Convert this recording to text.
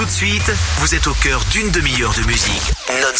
Tout de suite, vous êtes au cœur d'une demi-heure de musique non-stop.